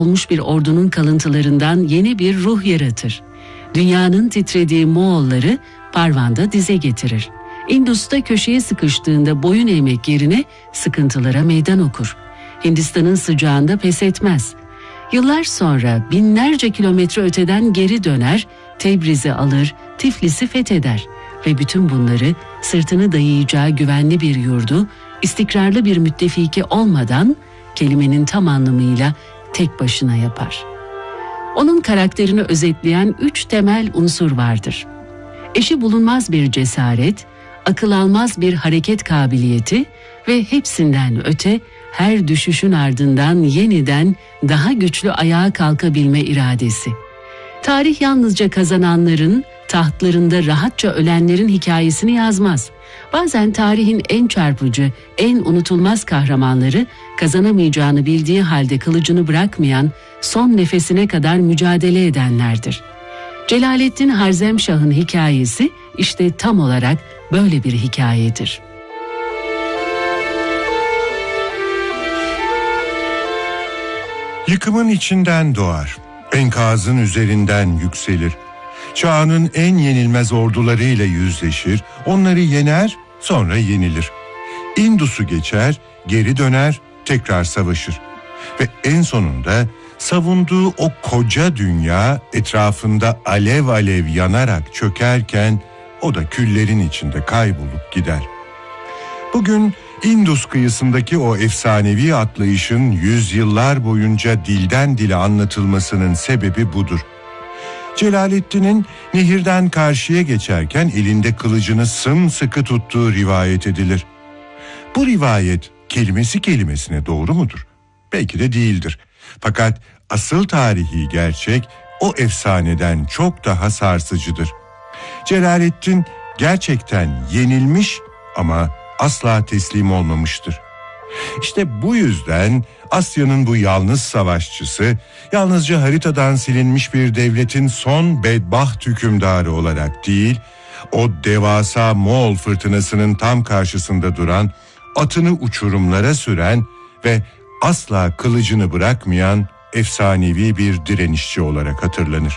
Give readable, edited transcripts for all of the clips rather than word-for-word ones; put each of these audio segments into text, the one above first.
olmuş bir ordunun kalıntılarından yeni bir ruh yaratır. Dünyanın titrediği Moğolları Parvan'da dize getirir. Indus'ta köşeye sıkıştığında boyun eğmek yerine sıkıntılara meydan okur. Hindistan'ın sıcağında pes etmez. Yıllar sonra binlerce kilometre öteden geri döner, Tebriz'i alır, Tiflis'i fetheder ve bütün bunları sırtını dayayacağı güvenli bir yurdu, istikrarlı bir müttefiki olmadan kelimenin tam anlamıyla tek başına yapar. Onun karakterini özetleyen 3 temel unsur vardır. Eşi bulunmaz bir cesaret, akıl almaz bir hareket kabiliyeti ve hepsinden öte her düşüşün ardından yeniden daha güçlü ayağa kalkabilme iradesi. Tarih yalnızca kazananların, tahtlarında rahatça ölenlerin hikayesini yazmaz. Bazen tarihin en çarpıcı, en unutulmaz kahramanları kazanamayacağını bildiği halde kılıcını bırakmayan, son nefesine kadar mücadele edenlerdir. Celaleddin Harzemşah'ın hikayesi işte tam olarak böyle bir hikayedir. Yıkımın içinden doğar, enkazın üzerinden yükselir. Çağının en yenilmez ordularıyla yüzleşir, onları yener, sonra yenilir. Indus'u geçer, geri döner, tekrar savaşır. Ve en sonunda savunduğu o koca dünya etrafında alev alev yanarak çökerken o da küllerin içinde kaybolup gider. Bugün Indus kıyısındaki o efsanevi atlayışın yüzyıllar boyunca dilden dile anlatılmasının sebebi budur. Celaleddin'in nehirden karşıya geçerken elinde kılıcını sımsıkı tuttuğu rivayet edilir. Bu rivayet kelimesi kelimesine doğru mudur? Belki de değildir. Fakat asıl tarihi gerçek o efsaneden çok daha sarsıcıdır. Celaleddin gerçekten yenilmiş ama asla teslim olmamıştır. İşte bu yüzden Asya'nın bu yalnız savaşçısı yalnızca haritadan silinmiş bir devletin son bedbaht hükümdarı olarak değil, o devasa Moğol fırtınasının tam karşısında duran, atını uçurumlara süren ve asla kılıcını bırakmayan efsanevi bir direnişçi olarak hatırlanır.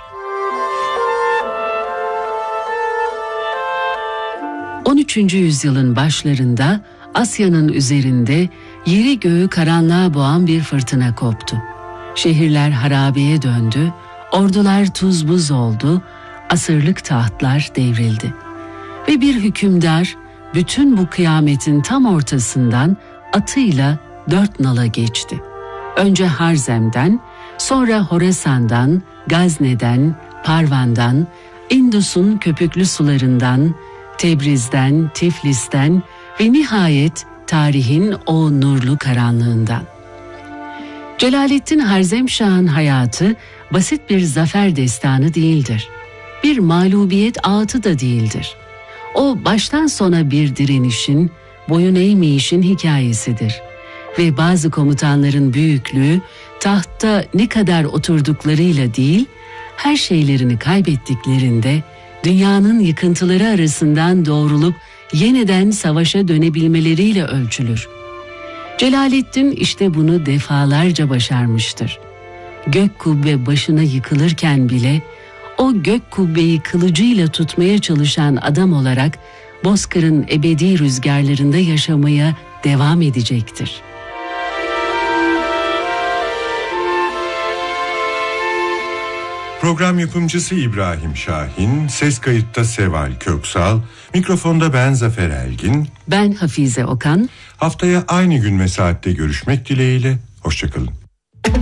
13. yüzyılın başlarında Asya'nın üzerinde yeri göğü karanlığa boğan bir fırtına koptu. Şehirler harabeye döndü, ordular tuz buz oldu, asırlık tahtlar devrildi. Ve bir hükümdar bütün bu kıyametin tam ortasından atıyla 4 nala geçti. Önce Harzem'den, sonra Horasan'dan, Gazne'den, Parvan'dan, Indus'un köpüklü sularından, Tebriz'den, Tiflis'ten ve nihayet tarihin o nurlu karanlığından. Celaleddin Harzemşah'ın hayatı basit bir zafer destanı değildir. Bir mağlubiyet ağıtı da değildir. O baştan sona bir direnişin, boyun eğmeyişin hikayesidir. Ve bazı komutanların büyüklüğü tahtta ne kadar oturduklarıyla değil, her şeylerini kaybettiklerinde dünyanın yıkıntıları arasından doğrulup yeniden savaşa dönebilmeleriyle ölçülür. Celaleddin işte bunu defalarca başarmıştır. Gök kubbe başına yıkılırken bile o gök kubbeyi kılıcıyla tutmaya çalışan adam olarak Bozkır'ın ebedi rüzgarlarında yaşamaya devam edecektir. Program yapımcısı İbrahim Şahin, ses kayıtta Seval Köksal, mikrofonda ben Zafer Elgin. Ben Hafize Okan. Haftaya aynı gün ve saatte görüşmek dileğiyle, hoşça kalın.